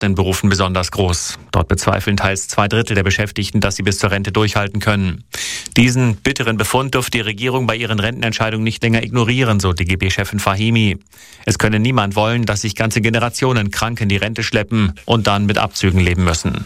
beratenden Berufen besonders groß. Dort bezweifeln teils 2/3 der Beschäftigten, dass sie bis zur Rente durchhalten können. Diesen bitteren Befund dürfte die Regierung bei ihren Rentenentscheidungen nicht länger ignorieren, so DGB-Chefin Fahimi. Es könne niemand wollen, dass sich ganze Generationen krank in die Rente schleppen und dann mit Abzügen leben müssen.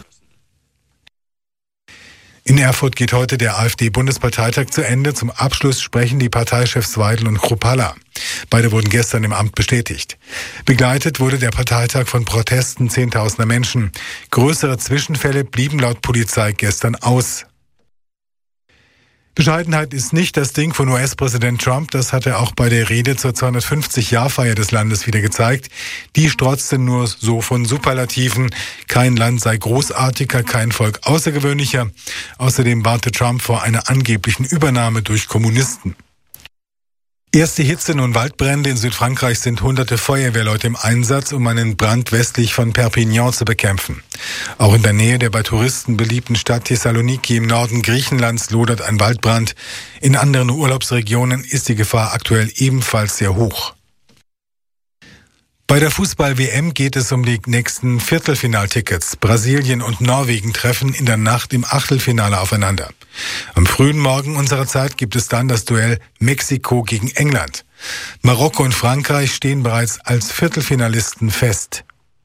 In Erfurt geht heute der AfD-Bundesparteitag zu Ende. Zum Abschluss sprechen die Parteichefs Weidel und Kruppalla. Beide wurden gestern im Amt bestätigt. Begleitet wurde der Parteitag von Protesten Zehntausender Menschen. Größere Zwischenfälle blieben laut Polizei gestern aus. Bescheidenheit ist nicht das Ding von US-Präsident Trump. Das hat er auch bei der Rede zur 250-Jahr-Feier des Landes wieder gezeigt. Die strotzte nur so von Superlativen. Kein Land sei großartiger, kein Volk außergewöhnlicher. Außerdem warnte Trump vor einer angeblichen Übernahme durch Kommunisten. Erste Hitze- und Waldbrände in Südfrankreich sind hunderte Feuerwehrleute im Einsatz, um einen Brand westlich von Perpignan zu bekämpfen. Auch in der Nähe der bei Touristen beliebten Stadt Thessaloniki im Norden Griechenlands lodert ein Waldbrand. In anderen Urlaubsregionen ist die Gefahr aktuell ebenfalls sehr hoch. Bei der Fußball-WM geht es um die nächsten Viertelfinaltickets. Brasilien und Norwegen treffen in der Nacht im Achtelfinale aufeinander. Am frühen Morgen unserer Zeit gibt es dann das Duell Mexiko gegen England. Marokko und Frankreich stehen bereits als Viertelfinalisten fest.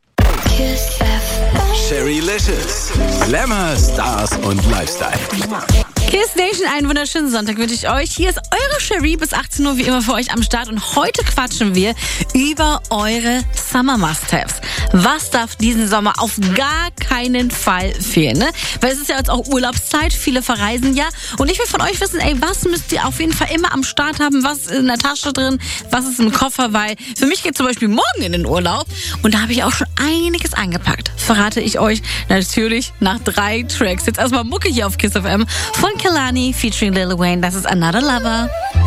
Sherrylicious. Glamour, Stars und Lifestyle. Kiss Nation, einen wunderschönen Sonntag wünsche ich euch. Hier ist eure Sherry bis 18 Uhr wie immer für euch am Start. Und heute quatschen wir über eure Summer Must-Haves. Was darf diesen Sommer auf gar keinen Fall fehlen, ne? Weil es ist ja jetzt auch Urlaubszeit, viele verreisen ja. Und ich will von euch wissen, was müsst ihr auf jeden Fall immer am Start haben? Was ist in der Tasche drin? Was ist im Koffer? Weil für mich geht zum Beispiel morgen in den Urlaub. Und da habe ich auch schon einiges eingepackt. Verrate ich euch natürlich nach 3 Tracks. Jetzt erstmal Mucke hier auf Kiss FM von Kehlani featuring Lil Wayne. Das ist Another Lover.